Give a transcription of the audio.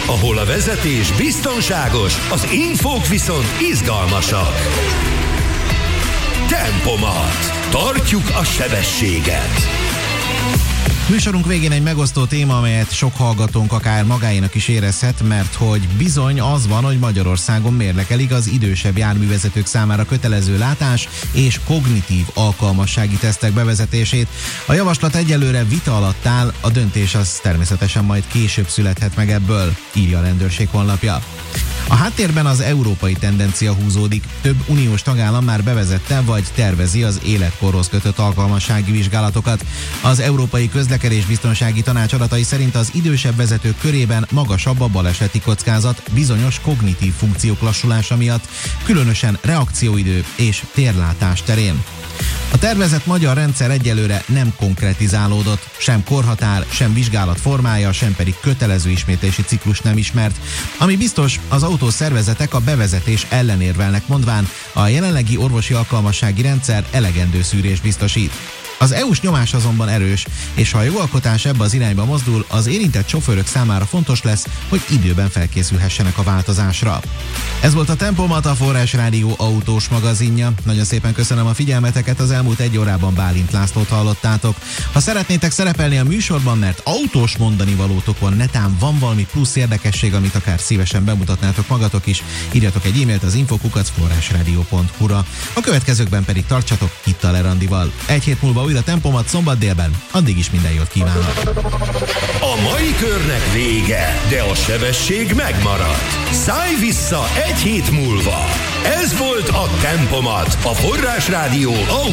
ahol a vezetés biztonságos, az infók viszont izgalmasak. Tempomat. Tartjuk a sebességet. Műsorunk végén egy megosztó téma, amelyet sok hallgatónk akár magáénak is érezhet, mert hogy bizony az van, hogy Magyarországon mérlekelik az idősebb járművezetők számára kötelező látás és kognitív alkalmassági tesztek bevezetését. A javaslat egyelőre vita alatt áll, a döntés az természetesen majd később születhet meg ebből, írja a rendőrség honlapja. A háttérben az európai tendencia húzódik. Több uniós tagállam már bevezette vagy tervezi az életkorhoz kötött alkalmassági vizsgálatokat. Az Európai Közlekedésbiztonsági Tanács adatai szerint az idősebb vezetők körében magasabb a baleseti kockázat bizonyos kognitív funkciók lassulása miatt, különösen reakcióidő és térlátás terén. A tervezett magyar rendszer egyelőre nem konkretizálódott, sem korhatár, sem vizsgálat formája, sem pedig kötelező ismétlési ciklus nem ismert. Ami biztos, az autószervezetek a bevezetés ellen érvelnek, mondván a jelenlegi orvosi alkalmassági rendszer elegendő szűrést biztosít. Az EU-s nyomás azonban erős, és ha a jogalkotás ebbe az irányba mozdul, az érintett sofőrök számára fontos lesz, hogy időben felkészülhessenek a változásra. Ez volt a Tempomat, a Forrás Rádió autós magazinja. Nagyon szépen köszönöm a figyelmeteket, az elmúlt egy órában Bálint Lászlót hallottátok. Ha szeretnétek szerepelni a műsorban, mert autós mondani valótok van, netán van valami plusz érdekesség, amit akár szívesen bemutatnátok magatok is, írjatok egy e-mailt az info@forrásradio.hu-ra. A következőkben pedig tartsatok itt a Lerandival. Egy hét múlva újra Tempomat szombat délben, addig is minden jót kívánok. A mai körnek vége, de a sebesség megmarad. Szállj vissza egy hét múlva. Ez volt a Tempomat, a Forrás Rádió